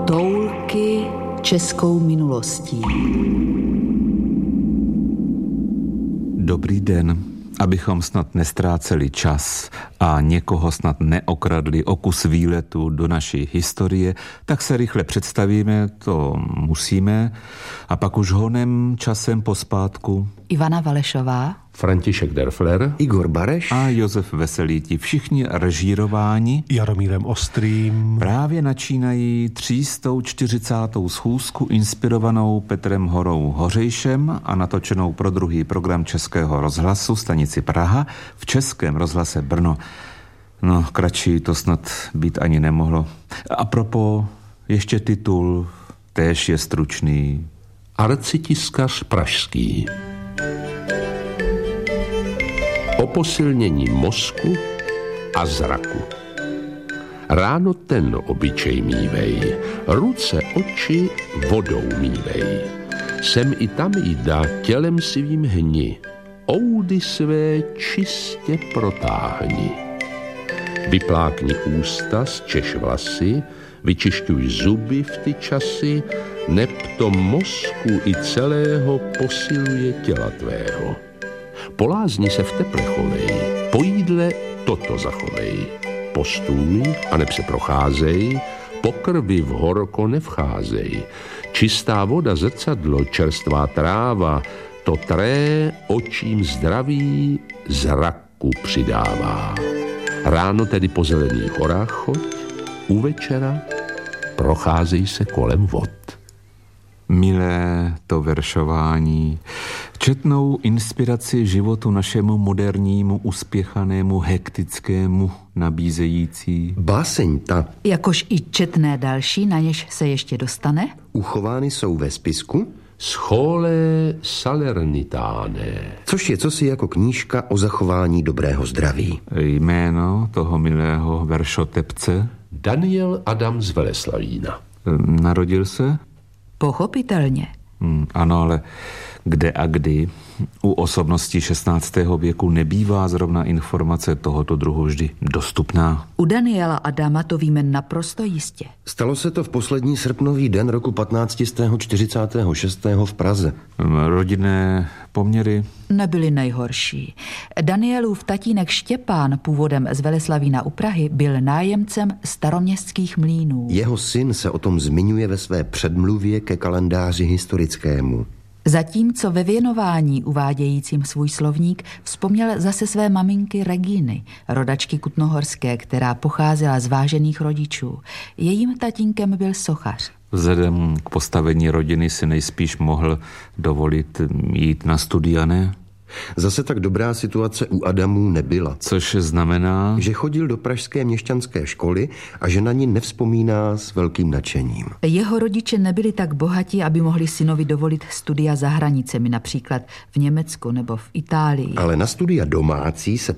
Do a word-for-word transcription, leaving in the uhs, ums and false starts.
Toulky českou minulostí. Dobrý den. Abychom snad nestráceli čas a někoho snad neokradli o kus výletu do naší historie, tak se rychle představíme, to musíme, a pak už honem časem pospátku Ivana Valešová, František Derfler, Igor Bareš a Josef Veselý, ti všichni režírováni Jaromírem Ostrým. Právě načínají tři sta čtyřicátou schůzku inspirovanou Petrem Horou Hořejšem a natočenou pro druhý program Českého rozhlasu stanici Praha v Českém rozhlase Brno. No, kratší to snad být ani nemohlo. A propos, ještě titul, též je stručný. Arcitiskař pražský. O posilnění mozku a zraku. Ráno ten obyčej mívej, ruce, oči vodou mívej. Sem i tam jída tělem svým hni, oudy své čistě protáhni. Vyplákni ústa, zčeš vlasy, vyčišťuj zuby v ty časy, neb to mozku i celého posiluje těla tvého. Po lázni se v teple chovej, po jídle toto zachovej. Postůj a neb se procházej, po krvi v horko nevcházej. Čistá voda, zrcadlo, čerstvá tráva, to tré očím zdraví zraku přidává. Ráno tedy po zelených horách choď, u večera procházej se kolem vod. Milé to veršování, četnou inspiraci životu našemu modernímu, uspěchanému, hektickému nabízející. Báseň ta, jakož i četné další, na něž se ještě dostane, uchovány jsou ve spisku Schole Salernitane, což je cosi jako knížka o zachování dobrého zdraví. Jméno toho milého veršotepce? Daniel Adam z Veleslavína. Narodil se? pochopitelně. Hmm, ano, ale kde a kdy? U osobností šestnáctého věku nebývá zrovna informace tohoto druhu vždy dostupná. U Daniela Adama to víme naprosto jistě. Stalo se to v poslední srpnový den roku patnáct set čtyřicet šest v Praze. Rodinné poměry? Nebyly nejhorší. Danielův tatínek Štěpán, původem z Veleslavína u Prahy, byl nájemcem staroměstských mlýnů. Jeho syn se o tom zmiňuje ve své předmluvě ke kalendáři historickému. Zatímco ve věnování uvádějícím svůj slovník vzpomněl zase své maminky Regíny, rodačky Kutnohorské, která pocházela z vážených rodičů. Jejím tatínkem byl sochař. Vzhledem k postavení rodiny si nejspíš mohl dovolit jít na studia, ne? Zase tak dobrá situace u Adamů nebyla. Což znamená, že chodil do pražské měšťanské školy a že na ní nevzpomíná s velkým nadšením. Jeho rodiče nebyli tak bohatí, aby mohli synovi dovolit studia za hranicemi, například v Německu nebo v Itálii. Ale na studia domácí se